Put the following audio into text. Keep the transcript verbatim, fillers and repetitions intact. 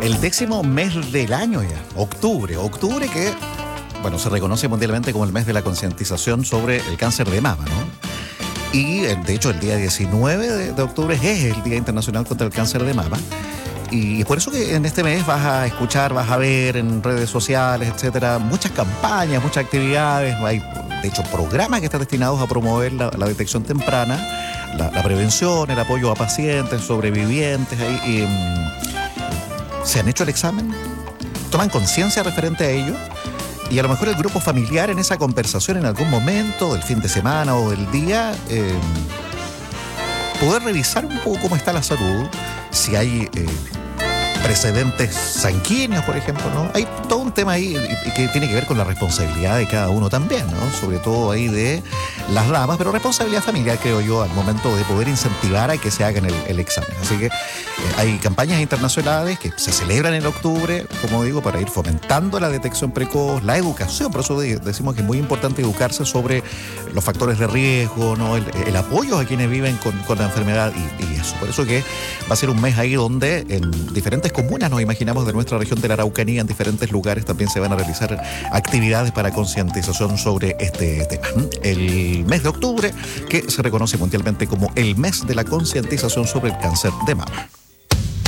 El décimo mes del año ya, octubre. Octubre que, bueno, se reconoce mundialmente como el mes de la concientización sobre el cáncer de mama, ¿no? Y, de hecho, el día diecinueve de, de octubre es el Día Internacional contra el Cáncer de Mama. Y es por eso que en este mes vas a escuchar, vas a ver en redes sociales, etcétera, muchas campañas, muchas actividades. Hay, de hecho, programas que están destinados a promover la, la detección temprana, la, la prevención, el apoyo a pacientes, sobrevivientes. Ahí, y, ¿se han hecho el examen? ¿Toman conciencia referente a ello? Y a lo mejor el grupo familiar en esa conversación en algún momento del fin de semana o del día, eh, poder revisar un poco cómo está la salud, si hay eh, precedentes sanguíneos, por ejemplo, ¿no? Hay todo un tema ahí que tiene que ver con la responsabilidad de cada uno también, ¿no? Sobre todo ahí de las damas, pero responsabilidad familiar, creo yo, al momento de poder incentivar a que se hagan el, el examen. Así que eh, hay campañas internacionales que se celebran en octubre, como digo, para ir fomentando la detección precoz, la educación. Por eso decimos que es muy importante educarse sobre los factores de riesgo, ¿no? El, el apoyo a quienes viven con, con la enfermedad y, y eso. Por eso que va a ser un mes ahí donde en diferentes comunas, nos imaginamos, de nuestra región de la Araucanía, en diferentes lugares también se van a realizar actividades para concientización sobre este tema. El mes de octubre, que se reconoce mundialmente como el mes de la concientización sobre el cáncer de mama.